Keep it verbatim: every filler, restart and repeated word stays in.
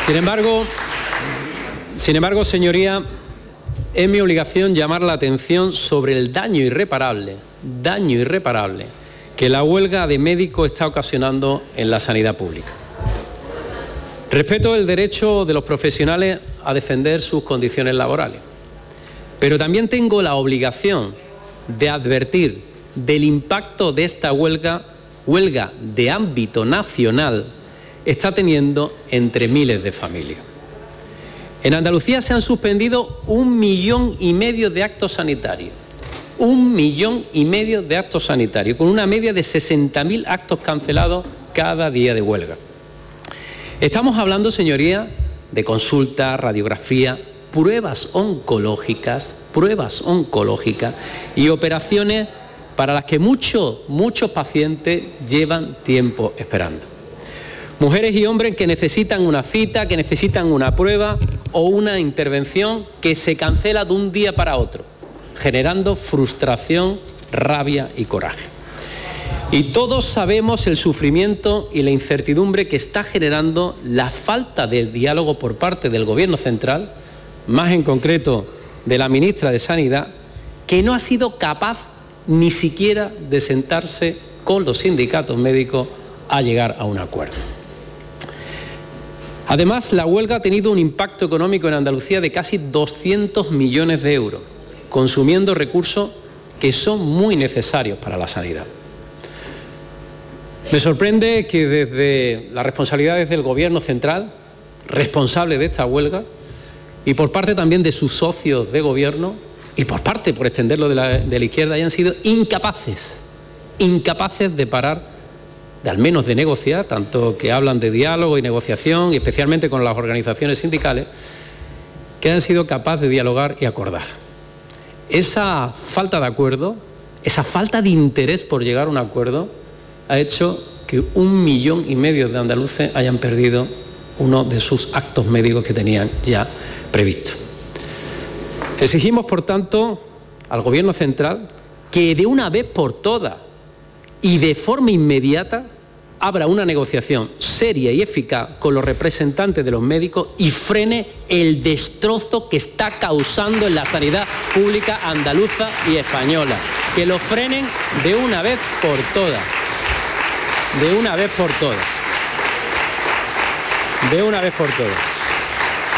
Sin embargo, sin embargo, señoría, es mi obligación llamar la atención sobre el daño irreparable, daño irreparable que la huelga de médicos está ocasionando en la sanidad pública. Respeto el derecho de los profesionales a defender sus condiciones laborales, pero también tengo la obligación de advertir del impacto de esta huelga, huelga de ámbito nacional, está teniendo entre miles de familias. En Andalucía se han suspendido un millón y medio de actos sanitarios, un millón y medio de actos sanitarios, con una media de sesenta mil actos cancelados cada día de huelga. Estamos hablando, señoría, de consultas, radiografía, pruebas oncológicas, pruebas oncológicas y operaciones para las que muchos, muchos pacientes llevan tiempo esperando. Mujeres y hombres que necesitan una cita, que necesitan una prueba o una intervención que se cancela de un día para otro, generando frustración, rabia y coraje. Y todos sabemos el sufrimiento y la incertidumbre que está generando la falta de diálogo por parte del Gobierno central, más en concreto de la ministra de Sanidad, que no ha sido capaz ni siquiera de sentarse con los sindicatos médicos a llegar a un acuerdo. Además, la huelga ha tenido un impacto económico en Andalucía de casi doscientos millones de euros, consumiendo recursos que son muy necesarios para la sanidad. Me sorprende que desde las responsabilidades del Gobierno central, responsable de esta huelga, y por parte también de sus socios de gobierno, y por parte, por extenderlo, de la, de la izquierda, hayan sido incapaces, incapaces de parar, de al menos de negociar, tanto que hablan de diálogo y negociación, y especialmente con las organizaciones sindicales, que han sido capaces de dialogar y acordar. Esa falta de acuerdo, esa falta de interés por llegar a un acuerdo, ha hecho que un millón y medio de andaluces hayan perdido uno de sus actos médicos que tenían ya previsto. Exigimos, por tanto, al Gobierno central que de una vez por todas y de forma inmediata abra una negociación seria y eficaz con los representantes de los médicos y frene el destrozo que está causando en la sanidad pública andaluza y española. Que lo frenen de una vez por todas. De una vez por todas. De una vez por todas.